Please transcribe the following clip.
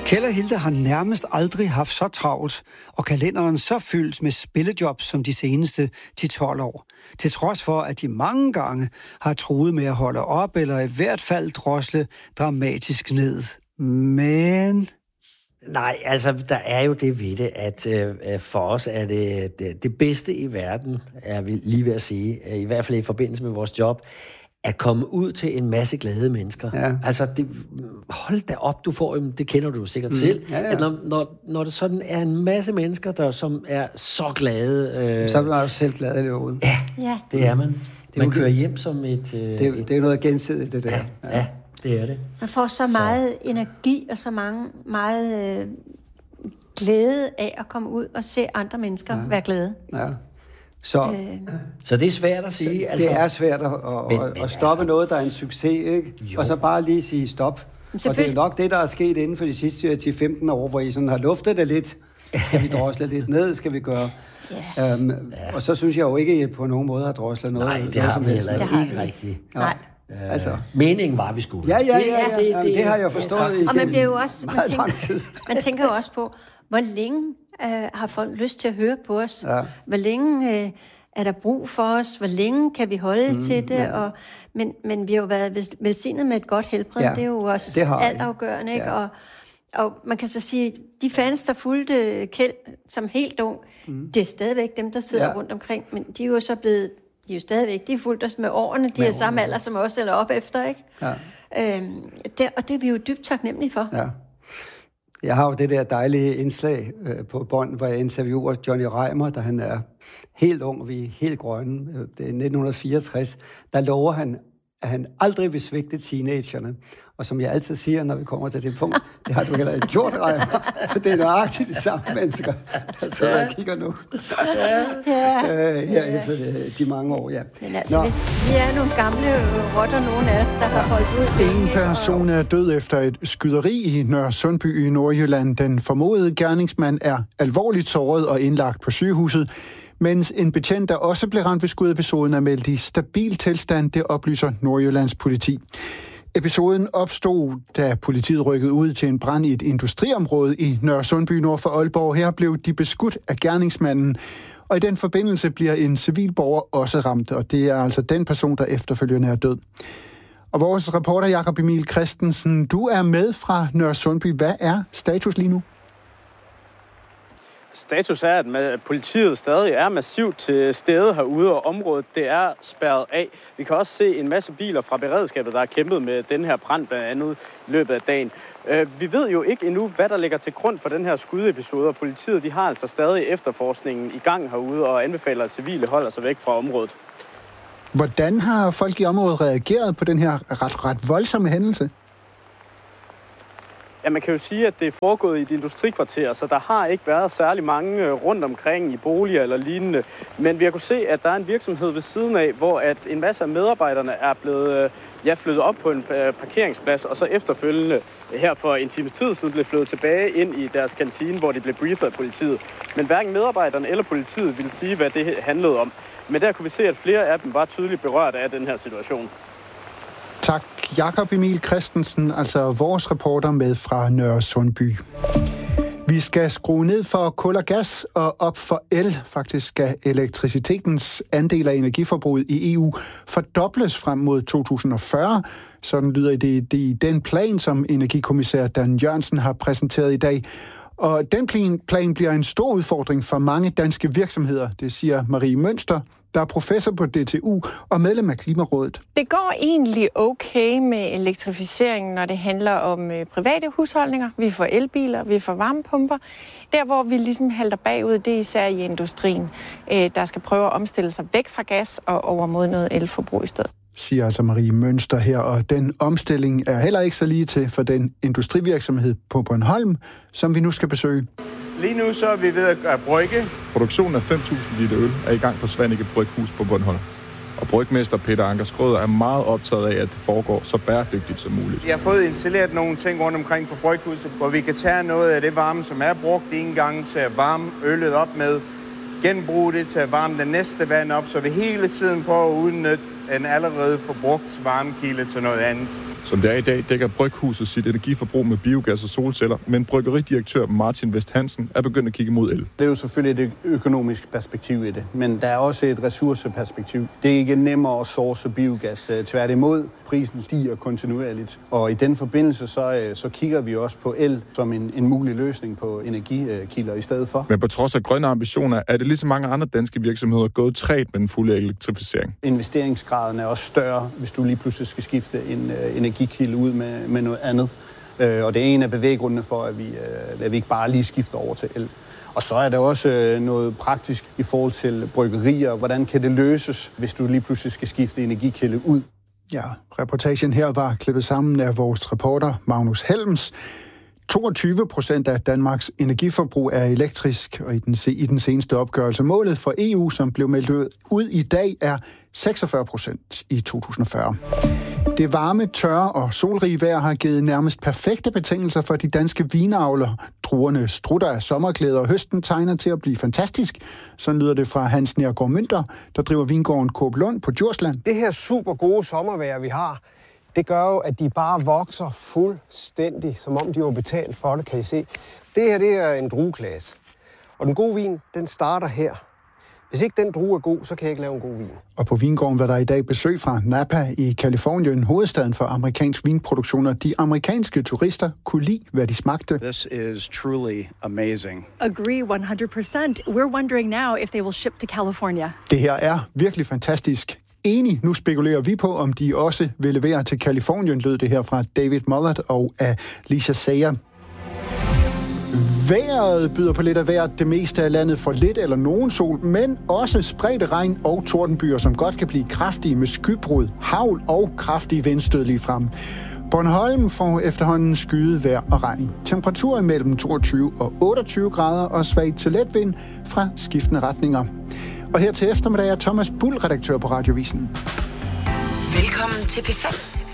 Kjeld og Hilda har nærmest aldrig haft så travlt, og kalenderen så fyldt med spillejobs som de seneste 10-12 år. Til trods for, at de mange gange har truet med at holde op, eller i hvert fald drosle dramatisk ned. Men... Nej, altså, der er jo det ved det, at for os er det bedste i verden, er vi lige ved at sige, i hvert fald i forbindelse med vores job, at komme ud til en masse glade mennesker. Ja. Altså, hold da op, du får, det kender du sikkert selv, at når det sådan er en masse mennesker, der som er så glade... så er du selv glad i løbet. Ja, det er man. Man kører hjem som et... Det er noget gensidigt, det der. Ja, det er det. Man får så meget energi og så meget glæde af at komme ud og se andre mennesker være glade. Ja. Så det er svært at sige. Altså, det er svært at stoppe noget, der er en succes, ikke? Jo. Og så bare lige sige stop. Og det er nok det, der er sket inden for de sidste 10-15 år, hvor I sådan har luftet det lidt. Skal vi drosle lidt ned? Skal vi gøre... Og så synes jeg jo ikke, at I på nogen måde har droslet noget. Nej, det har vi heller ikke rigtigt. Nej. Altså, meningen var, vi skulle. Ja. Det har jeg forstået. Og man bliver jo også... Man tænker jo også på, hvor længe har folk lyst til at høre på os? Ja. Hvor længe er der brug for os? Hvor længe kan vi holde til det? Ja. Men vi har jo været velsignet med et godt helbred. Ja. Det er jo også altafgørende, ikke? Ja. Og man kan så sige, de fans, der fulgte Kjeld som helt ung, det er stadigvæk dem, der sidder rundt omkring, men de er jo så blevet... De er jo stadigvæk, de har fulgt os med årene, de er samme alder som os, eller op efter, ikke? Ja. Og det er vi jo dybt taknemmelige for. Ja. Jeg har jo det der dejlige indslag på bånd, hvor jeg interviewer Johnny Reimer, da han er helt ung, og vi er helt grønne. Det er 1964. Der lover han, at han aldrig vil svigte teenagerne. Og som jeg altid siger, når vi kommer til det punkt, det har du heller ikke gjort, Reimer. For det er nøjagtigt de samme mennesker, der sidder og kigger nu. Her efter de mange år, Men altså, hvis vi er nogle gamle rotter, nogle af os, der har holdt ud. En person er død efter et skyderi i Nørresundby i Nordjylland. Den formodede gerningsmand er alvorligt såret og indlagt på sygehuset, mens en betjent, der også blev ramt ved skudepisoden, er meldt i stabil tilstand, det oplyser Nordjyllands politi. Episoden opstod, da politiet rykkede ud til en brand i et industriområde i Nørresundby nord for Aalborg. Her blev de beskudt af gerningsmanden, og i den forbindelse bliver en civilborger også ramt, og det er altså den person, der efterfølgende er død. Og vores reporter Jakob Emil Christensen, du er med fra Nørresundby. Hvad er status lige nu? Status er, at politiet stadig er massivt til stede herude, og området det er spærret af. Vi kan også se en masse biler fra beredskabet, der har kæmpet med den her brand blandt andet i løbet af dagen. Vi ved jo ikke endnu, hvad der ligger til grund for den her skudepisode, og politiet de har altså stadig efterforskningen i gang herude og anbefaler, at civile holder sig væk fra området. Hvordan har folk i området reageret på den her ret voldsomme hændelse? Ja, man kan jo sige, at det er foregået i et industrikvarter, så der har ikke været særlig mange rundt omkring i boliger eller lignende. Men vi har kunnet se, at der er en virksomhed ved siden af, hvor at en masse af medarbejderne er blevet flyttet op på en parkeringsplads, og så efterfølgende her for en times tid siden blev flyttet tilbage ind i deres kantine, hvor de blev briefet af politiet. Men hverken medarbejderne eller politiet ville sige, hvad det handlede om. Men der kunne vi se, at flere af dem var tydeligt berørt af den her situation. Tak, Jakob Emil Christensen, altså vores reporter med fra Nørresundby. Vi skal skrue ned for kul og gas og op for el. Faktisk skal elektricitetens andel af energiforbruget i EU fordobles frem mod 2040. Sådan lyder det i den plan, som energikommissær Dan Jørgensen har præsenteret i dag. Og den plan bliver en stor udfordring for mange danske virksomheder, det siger Marie Mønster, der er professor på DTU og medlem af Klimarådet. Det går egentlig okay med elektrificeringen, når det handler om private husholdninger. Vi får elbiler, vi får varmepumper. Der, hvor vi ligesom halter bagud, det er især i industrien, der skal prøve at omstille sig væk fra gas og over mod noget elforbrug i stedet. Siger altså Marie Mønster her, og den omstilling er heller ikke så lige til for den industrivirksomhed på Bornholm, som vi nu skal besøge. Lige nu så er vi ved at brygge. Produktionen af 5.000 liter øl er i gang på Svanike Bryghus på Bornholm. Og brygmester Peter Anker Skrøder er meget optaget af, at det foregår så bæredygtigt som muligt. Vi har fået installeret nogle ting rundt omkring på bryghuset, hvor vi kan tage noget af det varme, som er brugt en gang til at varme øllet op med, genbruge det til at varme den næste vand op, så vi hele tiden prøver at udnytte en allerede forbrugt varmekilde til noget andet. Som det er i dag, dækker Bryghuset sit energiforbrug med biogas og solceller, men bryggeridirektør Martin Vest Hansen er begyndt at kigge mod el. Det er jo selvfølgelig et økonomisk perspektiv i det, men der er også et ressourceperspektiv. Det er ikke nemmere at source biogas. Tværtimod, prisen stiger kontinuerligt, og i den forbindelse så kigger vi også på el som en mulig løsning på energikilder i stedet for. Men på trods af grønne ambitioner, er det ligesom mange andre danske virksomheder gået træt med den fulde elektrificering. Investeringsgraden er også større, hvis du lige pludselig skal skifte en energikilde ud med noget andet. Og det er en af bevæggrundene for, at vi ikke bare lige skifter over til el. Og så er der også noget praktisk i forhold til bryggerier. Hvordan kan det løses, hvis du lige pludselig skal skifte energikilde ud? Ja, reportagen her var klippet sammen af vores reporter Magnus Helms. 22% af Danmarks energiforbrug er elektrisk, og i den seneste opgørelse målet for EU, som blev meldt ud i dag, er 46% i 2040. Det varme, tørre og solrige vejr har givet nærmest perfekte betingelser for de danske vinavlere. Druerne strutter af sommerklæder, og høsten tegner til at blive fantastisk. Sådan lyder det fra Hans Nergård Mønter, der driver vingården Coop Lund på Djursland. Det her super gode sommervejr, vi har, det gør jo, at de bare vokser fuldstændig, som om de var betalt for det, kan I se. Det her, det er en drueklasse. Og den gode vin, den starter her. Hvis ikke den drue er god, så kan jeg ikke lave en god vin. Og på vingården var der i dag besøg fra Napa i Californien, hovedstaden for amerikansk vinproduktion, og de amerikanske turister kunne lide, hvad de smagte. This is truly amazing. Agree 100%. We're wondering now if they will ship to California. Det her er virkelig fantastisk. Enig, nu spekulerer vi på, om de også vil levere til Californien, lød det her fra David Mullert og Alicia Sayer. Vejret byder på lidt af hvert. Det meste af landet får lidt eller nogen sol, men også spredte regn og tordenbyer, som godt kan blive kraftige med skybrud, hagl og kraftige vindstød lige frem. Bornholm får efterhånden skyet vejr og regn. Temperaturer mellem 22 og 28 grader og svagt til let vind fra skiftende retninger. Og her til eftermiddag er Thomas Bull, redaktør på Radiovisen. Velkommen til P5